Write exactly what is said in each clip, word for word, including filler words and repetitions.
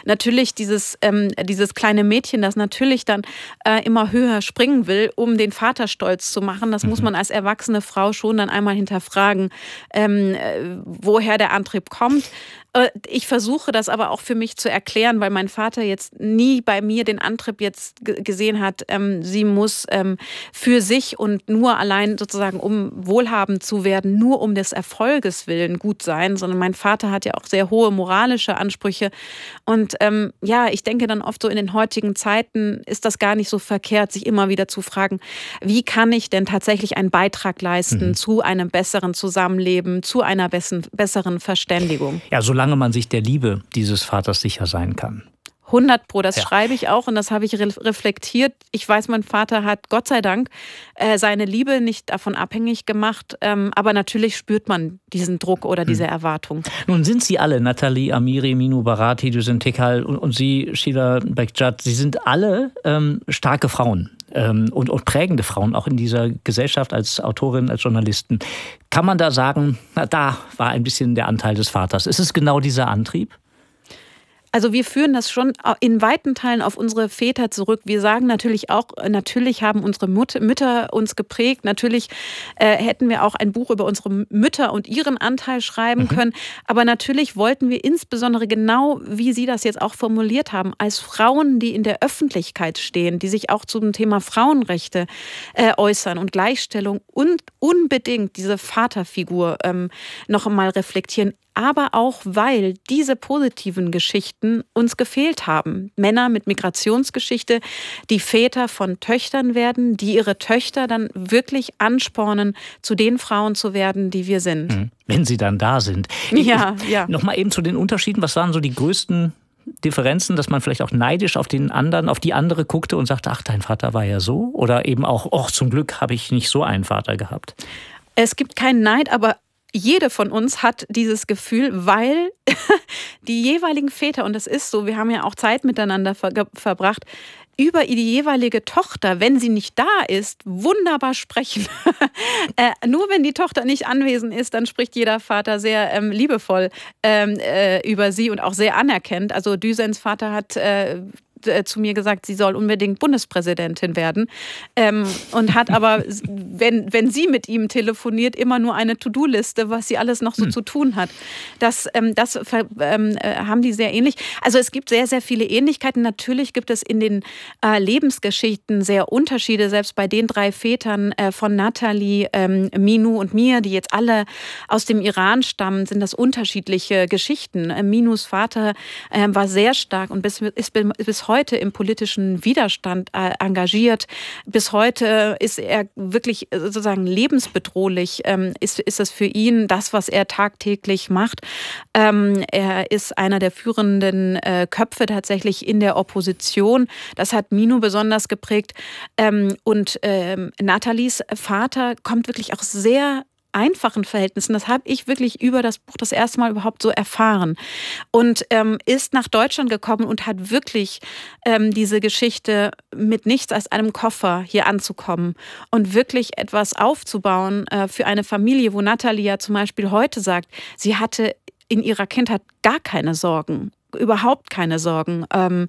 natürlich dieses, ähm, dieses kleine Mädchen, das natürlich dann äh, immer höher springen will, um den Vater stolz zu machen. Das mhm. muss man als erwachsene Frau schon dann einmal hinterfragen, ähm, äh, woher der Antrieb kommt. Ich versuche das aber auch für mich zu erklären, weil mein Vater jetzt nie bei mir den Antrieb jetzt g- gesehen hat, ähm, sie muss ähm, für sich und nur allein sozusagen, um wohlhabend zu werden, nur um des Erfolges willen gut sein, sondern mein Vater hat ja auch sehr hohe moralische Ansprüche. Und ähm, ja, ich denke dann oft so in den heutigen Zeiten ist das gar nicht so verkehrt, sich immer wieder zu fragen, wie kann ich denn tatsächlich einen Beitrag leisten mhm. zu einem besseren Zusammenleben, zu einer bessen, besseren Verständigung. Ja, solange man sich der Liebe dieses Vaters sicher sein kann. hundert Pro, das ja. schreibe ich auch und das habe ich re- reflektiert. Ich weiß, mein Vater hat, Gott sei Dank, äh, seine Liebe nicht davon abhängig gemacht. Ähm, aber natürlich spürt man diesen Druck oder diese hm. Erwartung. Nun sind Sie alle, Nathalie Amiri, Minu Bharati, Düsen Tekal und, und Sie, Sheila Bekdjad, Sie sind alle ähm, starke Frauen. Ähm, und, und prägende Frauen, auch in dieser Gesellschaft als Autorin, als Journalisten. Kann man da sagen, na, da war ein bisschen der Anteil des Vaters. Ist es genau dieser Antrieb? Also wir führen das schon in weiten Teilen auf unsere Väter zurück. Wir sagen natürlich auch, natürlich haben unsere Mut- Mütter uns geprägt. Natürlich äh, hätten wir auch ein Buch über unsere Mütter und ihren Anteil schreiben mhm. können. Aber natürlich wollten wir insbesondere genau, wie Sie das jetzt auch formuliert haben, als Frauen, die in der Öffentlichkeit stehen, die sich auch zum Thema Frauenrechte äh, äußern und Gleichstellung und unbedingt diese Vaterfigur ähm, noch einmal reflektieren. Aber auch, weil diese positiven Geschichten uns gefehlt haben. Männer mit Migrationsgeschichte, die Väter von Töchtern werden, die ihre Töchter dann wirklich anspornen, zu den Frauen zu werden, die wir sind. Wenn sie dann da sind. Ja, ja. Nochmal eben zu den Unterschieden. Was waren so die größten Differenzen, dass man vielleicht auch neidisch auf den anderen, auf die andere guckte und sagte, ach, dein Vater war ja so? Oder eben auch, ach, zum Glück habe ich nicht so einen Vater gehabt? Es gibt keinen Neid, aber jede von uns hat dieses Gefühl, weil die jeweiligen Väter, und das ist so, wir haben ja auch Zeit miteinander ver- verbracht, über die jeweilige Tochter, wenn sie nicht da ist, wunderbar sprechen. äh, nur wenn die Tochter nicht anwesend ist, dann spricht jeder Vater sehr ähm, liebevoll ähm, äh, über sie und auch sehr anerkennt. Also Düsens Vater hat äh, zu mir gesagt, sie soll unbedingt Bundespräsidentin werden ähm, und hat aber, wenn, wenn sie mit ihm telefoniert, immer nur eine To-Do-Liste, was sie alles noch so hm. zu tun hat. Das, ähm, das ähm, äh, haben die sehr ähnlich. Also es gibt sehr, sehr viele Ähnlichkeiten. Natürlich gibt es in den äh, Lebensgeschichten sehr Unterschiede, selbst bei den drei Vätern äh, von Nathalie, ähm, Minu und mir, die jetzt alle aus dem Iran stammen, sind das unterschiedliche Geschichten. Äh, Minus Vater äh, war sehr stark und bis, ist bis heute im politischen Widerstand äh, engagiert. Bis heute ist er wirklich sozusagen lebensbedrohlich, ähm, ist, ist es für ihn das, was er tagtäglich macht. Ähm, er ist einer der führenden äh, Köpfe tatsächlich in der Opposition. Das hat Minu besonders geprägt. Ähm, und ähm, Nathalies Vater kommt wirklich auch sehr einfachen Verhältnissen. Das habe ich wirklich über das Buch das erste Mal überhaupt so erfahren. Und ähm, ist nach Deutschland gekommen und hat wirklich ähm, diese Geschichte mit nichts als einem Koffer hier anzukommen und wirklich etwas aufzubauen äh, für eine Familie, wo Nathalie ja zum Beispiel heute sagt, sie hatte in ihrer Kindheit gar keine Sorgen. Überhaupt keine Sorgen.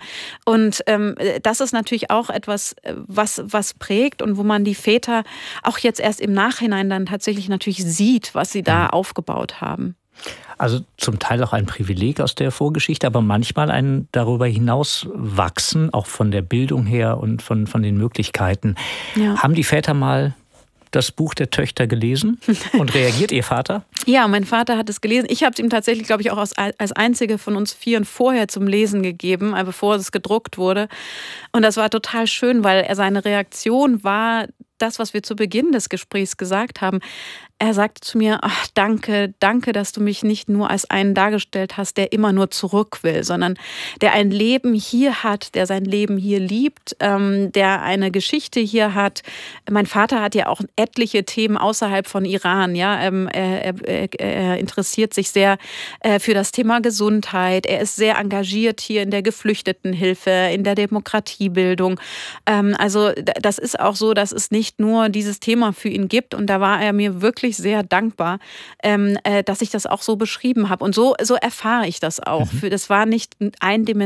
Und das ist natürlich auch etwas, was, was prägt und wo man die Väter auch jetzt erst im Nachhinein dann tatsächlich natürlich sieht, was sie da aufgebaut haben. Also zum Teil auch ein Privileg aus der Vorgeschichte, aber manchmal ein darüber hinaus wachsen, auch von der Bildung her und von, von den Möglichkeiten. Ja. Haben die Väter mal das Buch der Töchter gelesen und reagiert Ihr Vater? Ja, mein Vater hat es gelesen. Ich habe es ihm tatsächlich, glaube ich, auch als, als einzige von uns Vieren vorher zum Lesen gegeben, bevor es gedruckt wurde. Und das war total schön, weil er seine Reaktion war das, was wir zu Beginn des Gesprächs gesagt haben. Er sagte zu mir, ach, danke, danke, dass du mich nicht nur als einen dargestellt hast, der immer nur zurück will, sondern der ein Leben hier hat, der sein Leben hier liebt, ähm, der eine Geschichte hier hat. Mein Vater hat ja auch etliche Themen außerhalb von Iran. Ja? Ähm, er, er, er interessiert sich sehr äh, für das Thema Gesundheit. Er ist sehr engagiert hier in der Geflüchtetenhilfe, in der Demokratiebildung. Ähm, also das ist auch so, dass es nicht nur dieses Thema für ihn gibt. Und da war er mir wirklich sehr dankbar, ähm, äh, dass ich das auch so beschrieben habe. Und so, so erfahre ich das auch. Mhm. Das war nicht eindimensional.